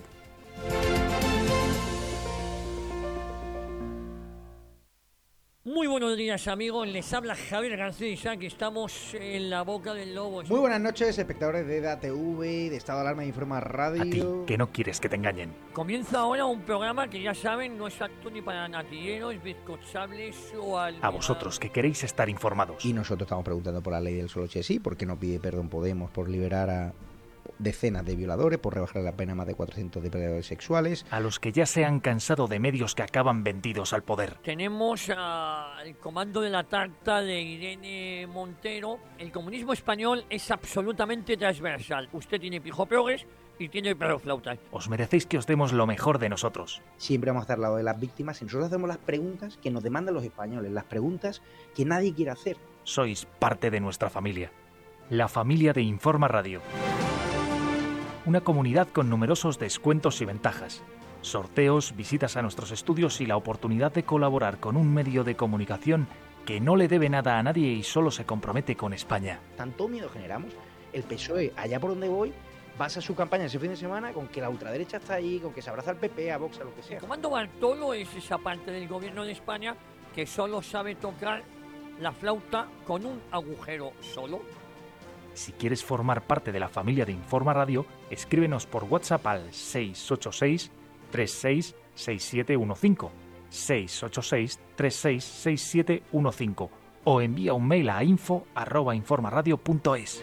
Muy buenos días, amigos. Les habla Javier García, que estamos en la boca del lobo. Muy buenas noches, espectadores de E D A T V, de Estado de Alarma e Informa Radio. A ti, que no quieres que te engañen. Comienza ahora un programa que ya saben, no es apto ni para natilleros, bizcochables o al... A vosotros, que queréis estar informados. Y nosotros estamos preguntando por la ley del solo sí, ¿por qué no pide perdón Podemos por liberar a decenas de violadores, por rebajar la pena a más de cuatrocientos depredadores sexuales? A los que ya se han cansado de medios que acaban vendidos al poder. Tenemos al comando de la tarta de Irene Montero. El comunismo español es absolutamente transversal. Usted tiene pijopeores y tiene perroflautas. Os merecéis que os demos lo mejor de nosotros. Siempre vamos a estar al lado de las víctimas y nosotros hacemos las preguntas que nos demandan los españoles, las preguntas que nadie quiere hacer. Sois parte de nuestra familia. La familia de Informa Radio. Una comunidad con numerosos descuentos y ventajas, sorteos, visitas a nuestros estudios y la oportunidad de colaborar con un medio de comunicación que no le debe nada a nadie y solo se compromete con España. Tanto miedo generamos. El P S O E, allá por donde voy, basa su campaña ese fin de semana con que la ultraderecha está ahí, con que se abraza al P P, a Vox, a lo que sea. El comando Bartolo es esa parte del gobierno de España que solo sabe tocar la flauta con un agujero solo. Si quieres formar parte de la familia de Informa Radio, escríbenos por WhatsApp al seis ocho seis, tres seis, seis siete uno cinco, seis ocho seis, tres seis, seis siete uno cinco o envía un mail a info arroba informaradio punto es.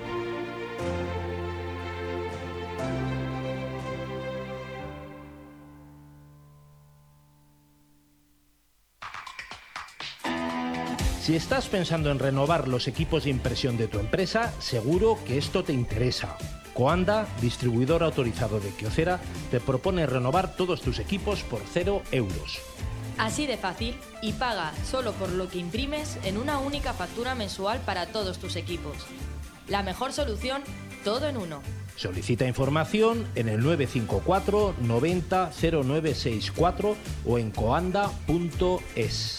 Si estás pensando en renovar los equipos de impresión de tu empresa, seguro que esto te interesa. Coanda, distribuidor autorizado de Kyocera, te propone renovar todos tus equipos por cero euros. Así de fácil, y paga solo por lo que imprimes en una única factura mensual para todos tus equipos. La mejor solución, todo en uno. Solicita información en el nueve cinco cuatro noventa cero nueve sesenta y cuatro o en coanda punto es.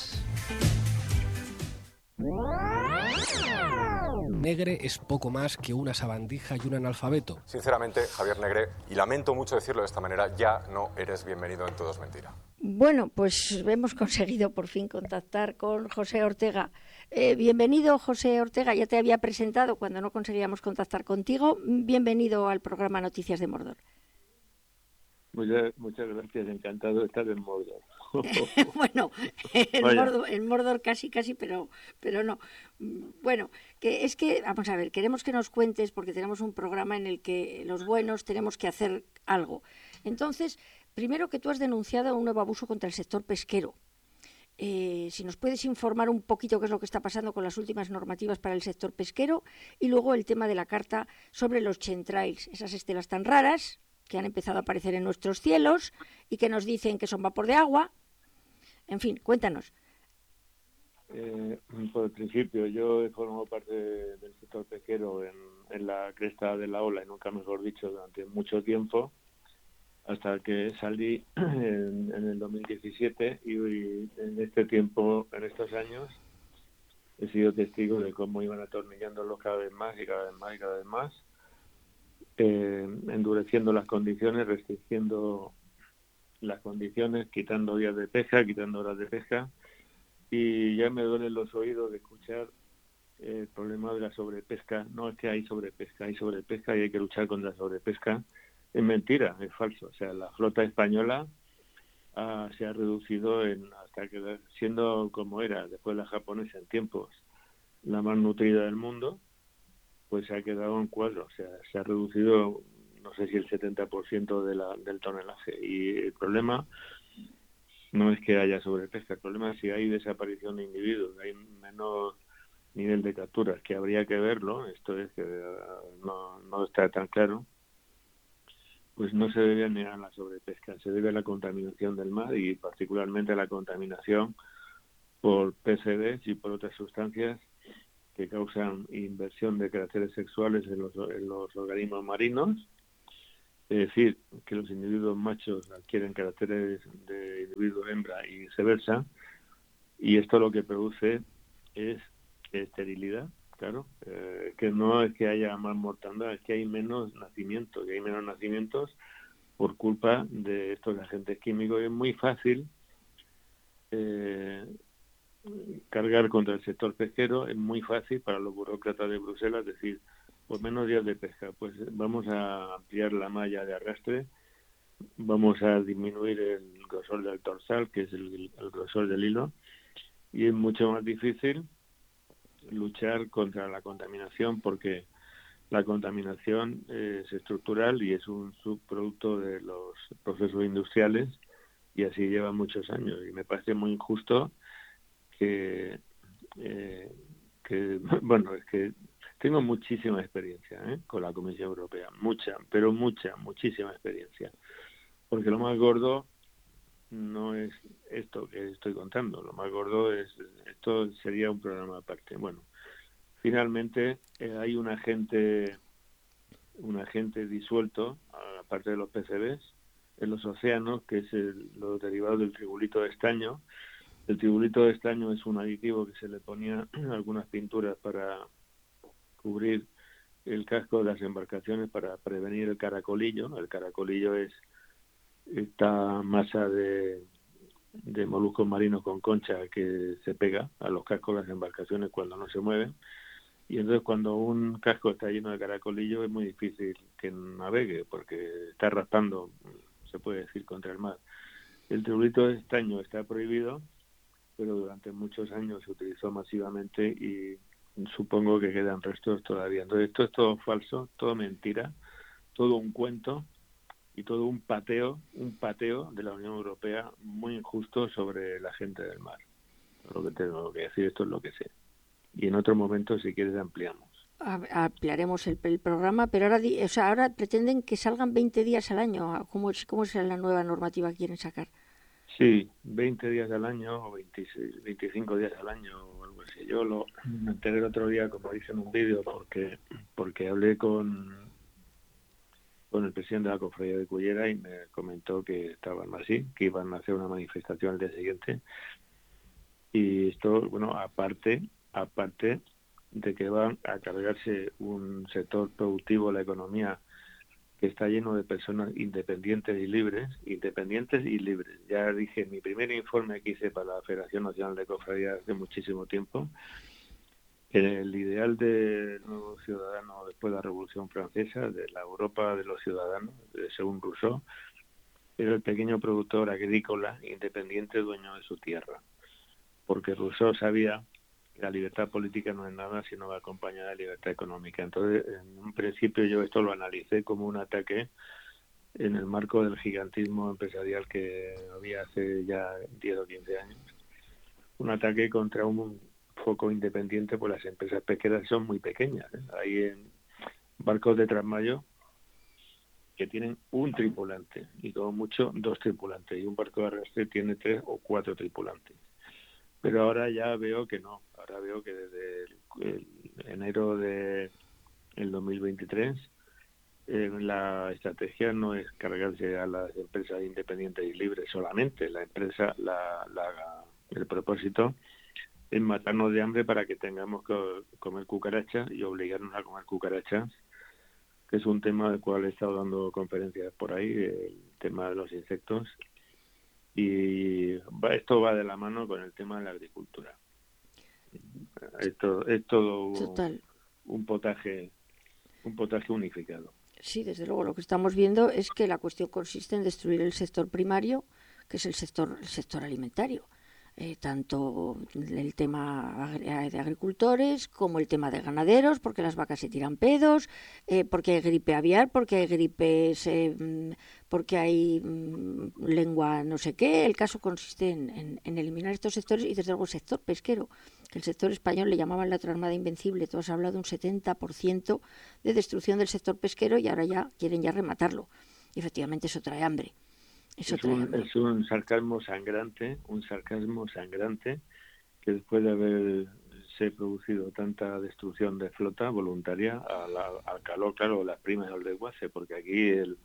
Negre es poco más que una sabandija y un analfabeto. Sinceramente, Javier Negre, y lamento mucho decirlo de esta manera, ya no eres bienvenido en Todo es Mentira. Bueno, pues hemos conseguido por fin contactar con José Ortega. Eh, bienvenido, José Ortega, ya te había presentado cuando no conseguíamos contactar contigo. Bienvenido al programa Noticias de Mordor. Muchas, muchas gracias, encantado de estar en Mordor. Bueno, en Mordor, en Mordor casi, casi, pero, pero no. Bueno, que es que, vamos a ver, queremos que nos cuentes, porque tenemos un programa en el que los buenos tenemos que hacer algo. Entonces, primero que tú has denunciado un nuevo abuso contra el sector pesquero. Eh, si nos puedes informar un poquito qué es lo que está pasando con las últimas normativas para el sector pesquero, y luego el tema de la carta sobre los chemtrails, esas estelas tan raras que han empezado a aparecer en nuestros cielos y que nos dicen que son vapor de agua. En fin, cuéntanos. Eh, por el principio, yo he formado parte del sector pesquero en, en la cresta de la ola, y nunca mejor dicho, durante mucho tiempo, hasta que salí en, en el dos mil diecisiete, y, y en este tiempo, en estos años, he sido testigo de cómo iban atornillándolos cada vez más y cada vez más y cada vez más, eh, endureciendo las condiciones, restringiendo las condiciones, quitando días de pesca, quitando horas de pesca, y ya me duelen los oídos de escuchar el problema de la sobrepesca. No es que hay sobrepesca, hay sobrepesca y hay que luchar contra la sobrepesca. Es mentira, es falso. O sea, la flota española ah, se ha reducido en hasta que, siendo como era después la japonesa en tiempos la más nutrida del mundo, pues se ha quedado en cuatro. O sea, se ha reducido, no sé si el setenta por ciento de la, del tonelaje. Y el problema no es que haya sobrepesca, el problema es si hay desaparición de individuos, hay menor nivel de capturas, que habría que verlo, esto es que uh, no, no está tan claro, pues no se debe ni a la sobrepesca, se debe a la contaminación del mar y particularmente a la contaminación por P C Bs y por otras sustancias que causan inversión de caracteres sexuales en los, en los organismos marinos. Es decir, que los individuos machos adquieren caracteres de individuo hembra y viceversa, y esto lo que produce es esterilidad, claro, eh, que no es que haya más mortandad, es que hay menos nacimientos, y hay menos nacimientos por culpa de estos agentes químicos. Y es muy fácil eh, cargar contra el sector pesquero, es muy fácil para los burócratas de Bruselas decir, pues menos días de pesca, pues vamos a ampliar la malla de arrastre, vamos a disminuir el grosor del torsal, que es el, el grosor del hilo, y es mucho más difícil luchar contra la contaminación, porque la contaminación es estructural y es un subproducto de los procesos industriales, y así lleva muchos años, y me parece muy injusto que, eh, que bueno, es que tengo muchísima experiencia ¿eh? con la Comisión Europea, mucha, pero mucha, muchísima experiencia. Porque lo más gordo no es esto que estoy contando, lo más gordo es, esto sería un programa aparte. Bueno, finalmente eh, hay un agente, un agente disuelto, aparte de los P C Bs, en los océanos, que es el, los derivados del tribulito de estaño. El tribulito de estaño es un aditivo que se le ponía en algunas pinturas para cubrir el casco de las embarcaciones para prevenir el caracolillo. El caracolillo es esta masa de, de moluscos marinos con concha que se pega a los cascos de las embarcaciones cuando no se mueven. Y entonces cuando un casco está lleno de caracolillo es muy difícil que navegue porque está raspando, se puede decir, contra el mar. El tribulito de estaño está prohibido, pero durante muchos años se utilizó masivamente y supongo que quedan restos todavía. Entonces esto es todo falso, todo mentira, todo un cuento y todo un pateo, un pateo de la Unión Europea muy injusto sobre la gente del mar. Lo que tengo que decir, esto es lo que sé. Y en otro momento, si quieres, ampliamos. Ampliaremos el, el programa, pero ahora, o sea, ahora pretenden que salgan veinte días al año. ¿Cómo es, cómo es la nueva normativa que quieren sacar? Sí, veinte días al año o veintiséis, veinticinco días al año o algo así. Yo lo me enteré el otro día, como dije en un vídeo, porque porque hablé con con el presidente de la Cofradía de Cullera y me comentó que estaban así, que iban a hacer una manifestación al día siguiente. Y esto, bueno, aparte, aparte de que van a cargarse un sector productivo, la economía, que está lleno de personas independientes y libres, independientes y libres. Ya dije, mi primer informe que hice para la Federación Nacional de Cofradías hace muchísimo tiempo, que el ideal del nuevo ciudadano después de la Revolución Francesa, de la Europa de los ciudadanos, según Rousseau, era el pequeño productor agrícola independiente dueño de su tierra. Porque Rousseau sabía que la libertad política no es nada si no va acompañada de libertad económica. Entonces, en un principio yo esto lo analicé como un ataque en el marco del gigantismo empresarial que había hace ya diez o quince años. Un ataque contra un foco independiente, pues las empresas pesqueras son muy pequeñas, ¿eh? Hay en barcos de trasmayo que tienen un tripulante y como mucho dos tripulantes, y un barco de arrastre tiene tres o cuatro tripulantes. Pero ahora ya veo que no, ahora veo que desde el, el enero de el dos mil veintitrés eh, la estrategia no es cargarse a las empresas independientes y libres solamente, la empresa, la, la, el propósito es matarnos de hambre para que tengamos que comer cucarachas y obligarnos a comer cucarachas, que es un tema del cual he estado dando conferencias por ahí, el tema de los insectos, y va, esto va de la mano con el tema de la agricultura. Esto es todo Total. un potaje, un potaje unificado. Sí, desde luego, lo que estamos viendo es que la cuestión consiste en destruir el sector primario, que es el sector, el sector alimentario. Eh, tanto el tema de agricultores como el tema de ganaderos, porque las vacas se tiran pedos, eh, porque hay gripe aviar, porque hay gripes, eh, porque hay mm, lengua no sé qué. El caso consiste en, en, en eliminar estos sectores y desde luego el sector pesquero, que el sector español le llamaban la otra armada invencible. Tú has hablado de un setenta por ciento de destrucción del sector pesquero y ahora ya quieren ya rematarlo. Y efectivamente eso trae hambre. Eso es, un, es un sarcasmo sangrante, un sarcasmo sangrante que después de haberse producido tanta destrucción de flota voluntaria a la, al calor, claro, de las primas del desguace, porque aquí el,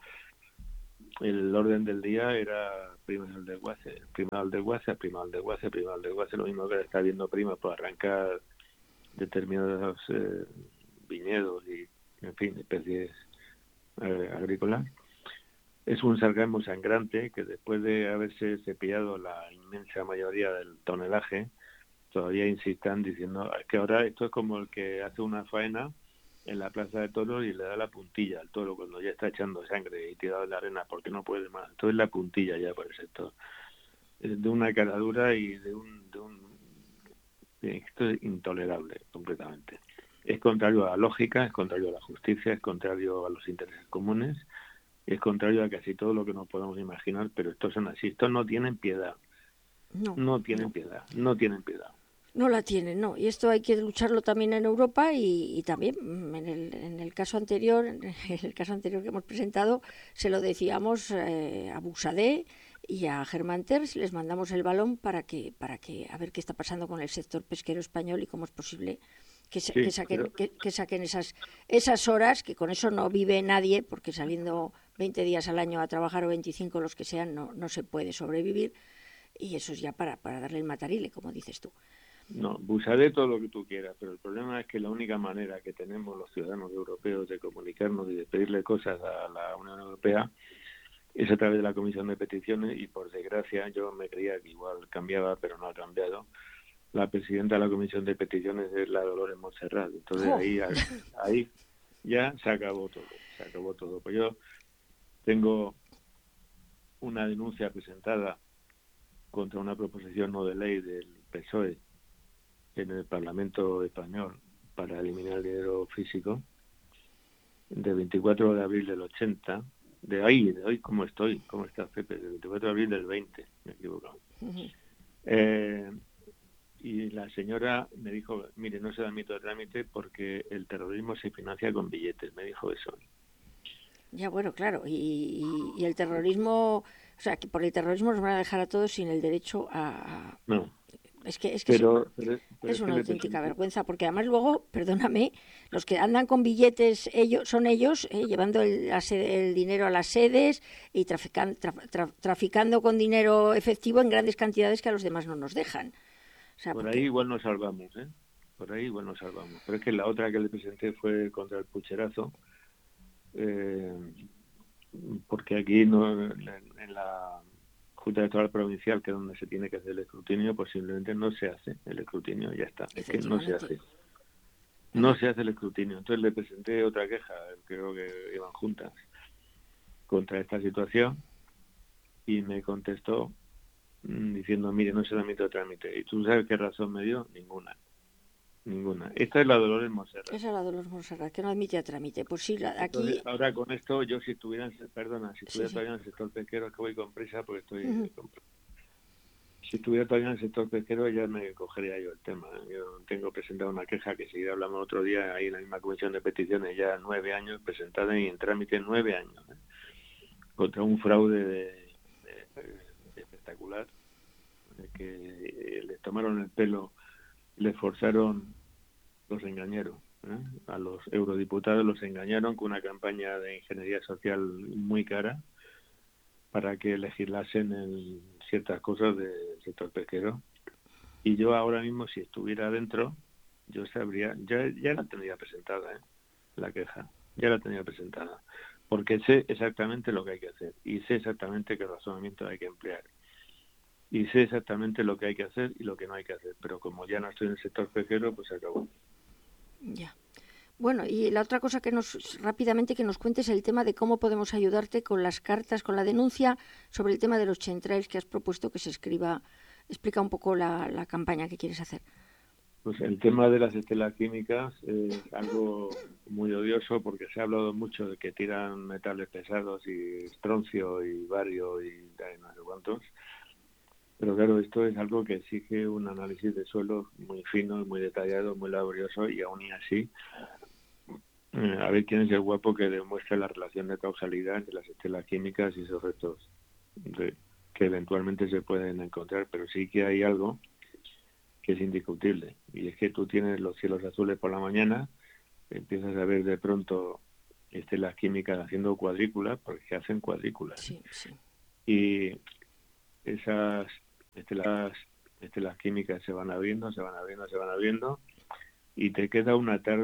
el orden del día era primas del desguace, prima del desguace, prima del desguace, prima del desguace, lo mismo que está habiendo primas por arrancar determinados eh, viñedos y, en fin, especies eh, agrícolas. Es un sarcasmo sangrante que después de haberse cepillado la inmensa mayoría del tonelaje, todavía insistan diciendo que ahora esto es como el que hace una faena en la plaza de toros y le da la puntilla al toro cuando ya está echando sangre y tirado en la arena porque no puede más. Entonces la puntilla ya por el sector. Es de una cara dura y de un, de un... Esto es intolerable completamente. Es contrario a la lógica, es contrario a la justicia, es contrario a los intereses comunes, es contrario a casi todo lo que nos podamos imaginar, pero estos son así, estos no tienen piedad, no, no tienen no. piedad, no tienen piedad. No la tienen, no, y esto hay que lucharlo también en Europa y, y también en el, en el caso anterior, en el caso anterior que hemos presentado, se lo decíamos eh, a Buxadé y a Germán Terç, les mandamos el balón para que, para que a ver qué está pasando con el sector pesquero español y cómo es posible que, se, sí, que saquen, pero... que, que saquen esas, esas horas, que con eso no vive nadie, porque saliendo veinte días al año a trabajar o veinticinco, los que sean, no, no se puede sobrevivir, y eso es ya para, para darle el matarile, como dices tú. No, Buxadé todo lo que tú quieras, pero el problema es que la única manera que tenemos los ciudadanos europeos de comunicarnos y de pedirle cosas a la Unión Europea es a través de la Comisión de Peticiones, y por desgracia yo me creía que igual cambiaba, pero no ha cambiado. La presidenta de la Comisión de Peticiones es la Dolores Montserrat, entonces oh. ahí, ahí ya se acabó todo, se acabó todo. Pues yo tengo una denuncia presentada contra una proposición no de ley del P S O E en el Parlamento español para eliminar el dinero físico, de veinticuatro de abril del ochenta, de ahí, de hoy, ¿cómo estoy? ¿Cómo está Pepe? De veinticuatro de abril del veinte, me he equivocado. Uh-huh. Eh, y la señora me dijo, mire, no se da admito de trámite porque el terrorismo se financia con billetes, me dijo eso. Ya, bueno, claro, y, y, y el terrorismo, o sea, que por el terrorismo nos van a dejar a todos sin el derecho a... No. Es que, es, que pero, es, pero, pero es una es auténtica vergüenza, porque además luego, perdóname, los que andan con billetes ellos son ellos, eh, llevando el, la sede, el dinero a las sedes y trafican, tra, tra, traficando con dinero efectivo en grandes cantidades que a los demás no nos dejan. O sea, por porque... ahí igual nos salvamos, ¿eh? Por ahí igual nos salvamos. Pero es que la otra que le presenté fue contra el pucherazo, eh, porque aquí no, en la Junta Electoral Provincial, que es donde se tiene que hacer el escrutinio, pues simplemente no se hace el escrutinio, ya está. Es que no se hace. No se hace el escrutinio. Entonces le presenté otra queja, creo que iban juntas, contra esta situación, y me contestó mmm, diciendo, mire, no se da admito de trámite. ¿Y tú sabes qué razón me dio? Ninguna. Ninguna. Esta es la Dolores Montserrat. Esa es la Dolores Montserrat, que no admite a trámite. Pues sí, la, aquí... Entonces, ahora con esto, yo si estuviera, en, perdona, si estuviera sí, todavía sí. en el sector pesquero, es que voy con prisa porque estoy... Uh-huh. con, si estuviera todavía en el sector pesquero, ya me cogería yo el tema. Yo tengo presentado una queja que si hablamos otro día ahí en la misma comisión de peticiones, ya nueve años presentada y en trámite nueve años. ¿eh? contra un fraude de, de, de espectacular, que les tomaron el pelo, les forzaron, los engañaron, ¿eh? A los eurodiputados los engañaron con una campaña de ingeniería social muy cara para que legislasen en ciertas cosas del sector pesquero. Y yo ahora mismo, si estuviera dentro, yo sabría, ya, ya la tendría presentada, ¿eh? La queja, ya la tendría presentada, porque sé exactamente lo que hay que hacer y sé exactamente qué razonamiento hay que emplear y sé exactamente lo que hay que hacer y lo que no hay que hacer, pero como ya no estoy en el sector pesquero, pues se acabó. Ya. Bueno, y la otra cosa que nos, rápidamente, que nos cuentes el tema de cómo podemos ayudarte con las cartas, con la denuncia sobre el tema de los chemtrails que has propuesto que se escriba. Explica un poco la, la campaña que quieres hacer. Pues el tema de las estelas químicas es algo muy odioso porque se ha hablado mucho de que tiran metales pesados y estroncio y bario y no sé cuántos. Pero claro, esto es algo que exige un análisis de suelo muy fino, muy detallado, muy laborioso y aún y así, eh, a ver quién es el guapo que demuestre la relación de causalidad entre las estelas químicas y esos restos de, que eventualmente se pueden encontrar. Pero sí que hay algo que es indiscutible, y es que tú tienes los cielos azules por la mañana, empiezas a ver de pronto estelas químicas haciendo cuadrículas, porque hacen cuadrículas. Sí, sí. Y esas estelas, estelas químicas se van abriendo, se van abriendo, se van abriendo, y te queda una tarde